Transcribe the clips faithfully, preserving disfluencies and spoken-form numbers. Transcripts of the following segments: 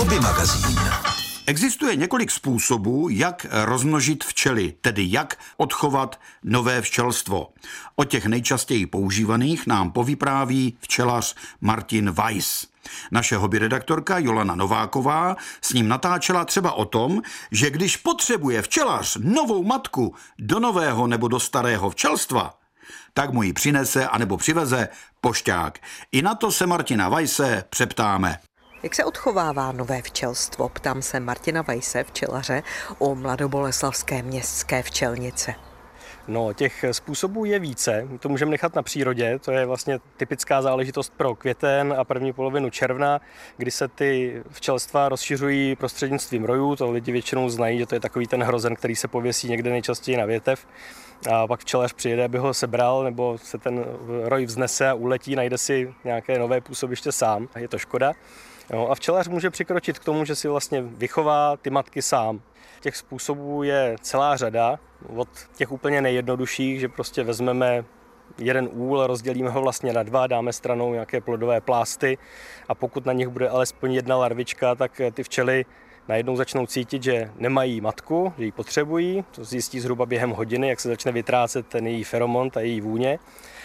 Hobby magazín. Existuje několik způsobů, jak rozmnožit včely, tedy jak odchovat nové včelstvo. O těch nejčastěji používaných nám povypráví včelař Martin Weiss. Naše hobby redaktorka Jolana Nováková s ním natáčela třeba o tom, že když potřebuje včelař novou matku do nového nebo do starého včelstva, tak mu ji přinese anebo přiveze pošťák. I na to se Martina Weisse přeptáme. Jak se odchovává nové včelstvo? Ptám se Martina Weisse, včelaře, u mladoboleslavské městské včelnice. No, těch způsobů je více. To můžeme nechat na přírodě. To je vlastně typická záležitost pro květen a první polovinu června, kdy se ty včelstva rozšiřují prostřednictvím rojů. To lidi většinou znají, že to je takový ten hrozen, který se pověsí někde nejčastěji na větev. A pak včelař přijede, aby ho sebral, nebo se ten roj vznese a uletí, najde si nějaké nové působiště sám. Je to škoda. No a včelař může přikročit k tomu, že si vlastně vychová ty matky sám. Těch způsobů je celá řada, od těch úplně nejjednodušších, že prostě vezmeme jeden úl, rozdělíme ho vlastně na dva, dáme stranou nějaké plodové plásty a pokud na nich bude alespoň jedna larvička, tak ty včely najednou začnou cítit, že nemají matku, že ji potřebují, to zjistí zhruba během hodiny, jak se začne vytrácet ten její feromon, ta její vůně.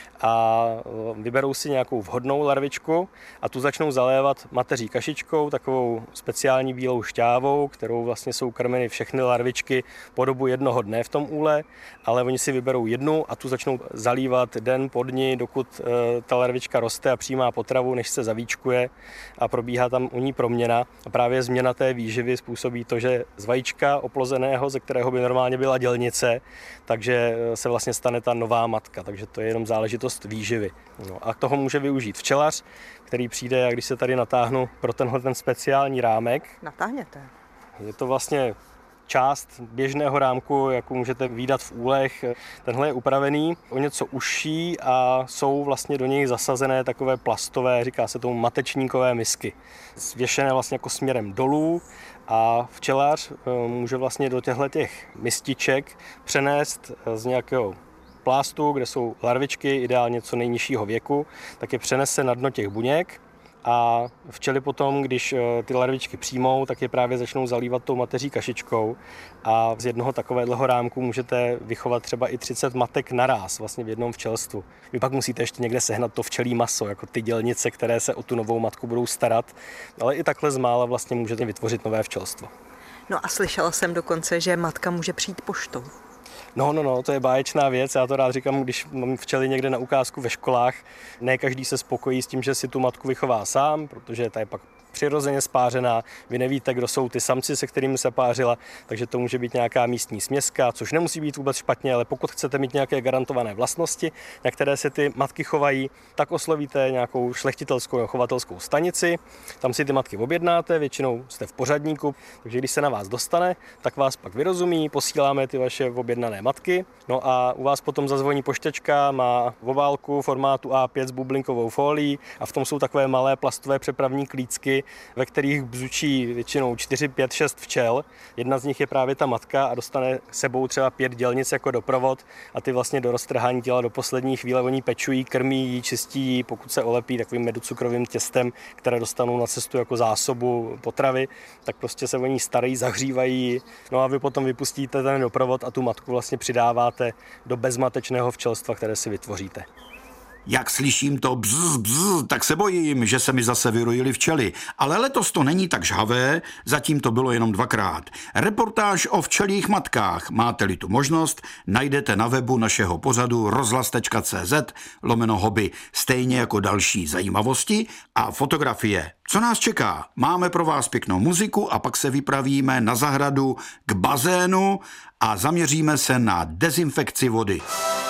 A vyberou si nějakou vhodnou larvičku a tu začnou zalévat mateří kašičkou, takovou speciální bílou šťávou, kterou vlastně jsou krmeny všechny larvičky po dobu jednoho dne v tom úle, ale oni si vyberou jednu a tu začnou zalívat den po dni, dokud ta larvička roste a přijímá potravu, než se zavíčkuje a probíhá tam u ní proměna. A právě změna té výživy způsobí to, že z vajíčka oplozeného, ze kterého by normálně byla dělnice, takže se vlastně stane ta nová matka, takže to je jenom záležitost výživy. No a toho může využít včelař, který přijde, a když se tady natáhnu pro tenhle ten speciální rámek. Natáhněte. Je to vlastně část běžného rámku, jakou můžete vídat v úlech. Tenhle je upravený o něco užší a jsou vlastně do něj zasazené takové plastové, říká se tomu matečníkové misky. Zvěšené vlastně jako směrem dolů a včelař může vlastně do těchto těch mističek přenést z nějakého plástu, kde jsou larvičky, ideálně co nejnižšího věku, tak je přenese na dno těch buněk a včely potom, když ty larvičky přijmou, tak je právě začnou zalívat tou mateří kašičkou a z jednoho takového rámku můžete vychovat třeba i třicet matek naráz vlastně v jednom včelstvu. Vy pak musíte ještě někde sehnat to včelí maso, jako ty dělnice, které se o tu novou matku budou starat, ale i takhle z mála vlastně můžete vytvořit nové včelstvo. No a slyšela jsem dokonce, že matka může přijít poštou. No, no, no, to je báječná věc, já to rád říkám, když mám včely někde na ukázku ve školách, ne každý se spokojí s tím, že si tu matku vychová sám, protože ta je pak přirozeně spářená, vy nevíte, kdo jsou ty samci, se kterými se pářila, takže to může být nějaká místní směska, což nemusí být vůbec špatně, ale pokud chcete mít nějaké garantované vlastnosti, na které se ty matky chovají, tak oslovíte nějakou šlechtitelskou nebo chovatelskou stanici, tam si ty matky objednáte, většinou jste v pořadníku, takže když se na vás dostane, tak vás pak vyrozumí, posíláme ty vaše objednané matky, no a u vás potom zazvoní pošťačka, má obálku formátu á pět s bublinkovou fólií a v tom jsou takové malé plastové přepravní klícky, ve kterých bzučí většinou čtyři, pět, šest včel. Jedna z nich je právě ta matka a dostane sebou třeba pět dělnic jako doprovod a ty vlastně do roztrhání těla do poslední chvíle oni pečují, krmí ji, čistí ji, pokud se olepí takovým medocukrovým těstem, které dostanou na cestu jako zásobu potravy, tak prostě se o ní starají, zahřívají. No a vy potom vypustíte ten doprovod a tu matku vlastně přidáváte do bezmatečného včelstva, které si vytvoříte. Jak slyším to bzz, bzz, tak se bojím, že se mi zase vyrojily včely. Ale letos to není tak žhavé, zatím to bylo jenom dvakrát. Reportáž o včelích matkách, máte-li tu možnost, najdete na webu našeho pořadu rozhlas tečka cé zet lomeno hobby, stejně jako další zajímavosti a fotografie. Co nás čeká? Máme pro vás pěknou muziku a pak se vypravíme na zahradu k bazénu a zaměříme se na dezinfekci vody.